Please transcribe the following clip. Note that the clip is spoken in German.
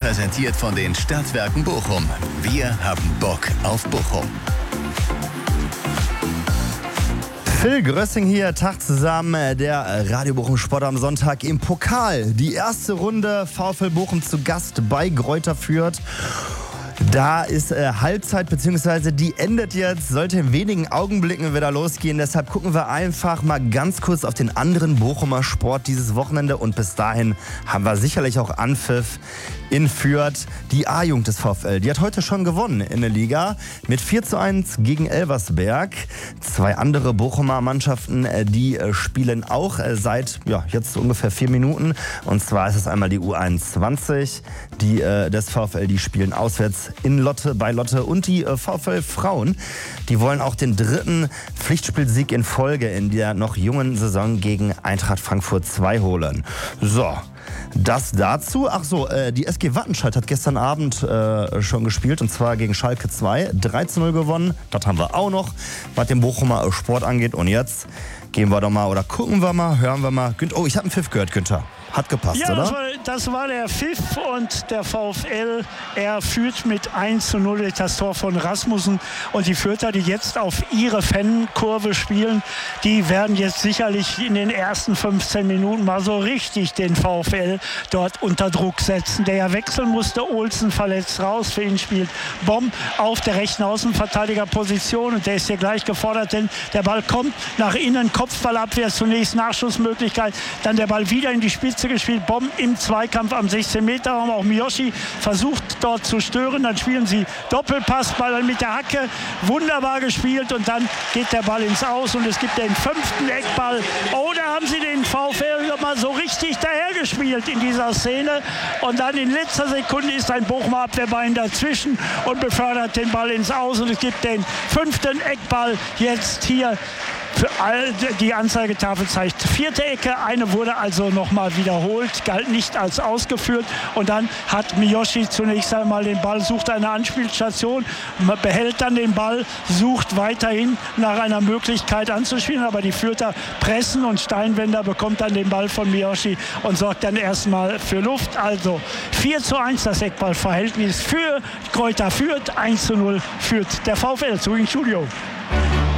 präsentiert von den Stadtwerken Bochum. Wir haben Bock auf Bochum. Phil Grössing hier, Tag zusammen, der Radio Bochum Sport am Sonntag im Pokal. Die erste Runde, VfL Bochum zu Gast bei Greuther Fürth. Da ist Halbzeit, beziehungsweise die endet jetzt, sollte in wenigen Augenblicken wieder losgehen. Deshalb gucken wir einfach mal ganz kurz auf den anderen Bochumer Sport dieses Wochenende. Und bis dahin haben wir sicherlich auch Anpfiff in Fürth. Die A-Jugend des VfL, die hat heute schon gewonnen in der Liga mit 4:1 gegen Elversberg. Zwei andere Bochumer Mannschaften, die spielen auch seit jetzt ungefähr 4 Minuten. Und zwar ist es einmal die U21, die des VfL, die spielen auswärts in Lotte, bei Lotte, und die VfL Frauen. Die wollen auch den 3. Pflichtspielsieg in Folge in der noch jungen Saison gegen Eintracht Frankfurt 2 holen. So, das dazu. Ach so, die SG Wattenscheid hat gestern Abend schon gespielt, und zwar gegen Schalke 2. 3:0 gewonnen. Das haben wir auch noch, was den Bochumer Sport angeht. Und jetzt gehen wir doch mal, oder gucken wir mal, hören wir mal. Oh, ich habe einen Pfiff gehört, Günther. Hat gepasst, ja, oder? Das war der Pfiff, und der VfL, er führt mit 1:0 durch das Tor von Rasmussen. Und die Fürther, die jetzt auf ihre Fankurve spielen, die werden jetzt sicherlich in den ersten 15 Minuten mal so richtig den VfL dort unter Druck setzen. Der ja wechseln musste, Olsen verletzt raus, für ihn spielt Bomb auf der rechten Außenverteidigerposition, und der ist hier gleich gefordert, denn der Ball kommt nach innen, Kopfballabwehr, zunächst Nachschussmöglichkeit, dann der Ball wieder in die Spitze gespielt, Bomb im Zweikampf am 16-Meter-Raum, auch Miyoshi versucht dort zu stören, dann spielen sie Doppelpassball mit der Hacke, wunderbar gespielt, und dann geht der Ball ins Aus und es gibt den 5. Eckball. Oh, da haben sie den VfL mal so richtig dahergespielt in dieser Szene, und dann in letzter Sekunde ist ein Bochumer Abwehrbein dazwischen und befördert den Ball ins Aus, und es gibt den 5. Eckball jetzt hier. Die Anzeigetafel zeigt 4. Ecke, eine wurde also nochmal wiederholt, galt nicht als ausgeführt, und dann hat Miyoshi zunächst einmal den Ball, sucht eine Anspielstation, behält dann den Ball, sucht weiterhin nach einer Möglichkeit anzuspielen, aber die Fürther pressen, und Steinwender bekommt dann den Ball von Miyoshi und sorgt dann erstmal für Luft. Also 4:1 das Eckballverhältnis für Greuther Fürth, 1:0 führt der VfL. Zurück ins Studio.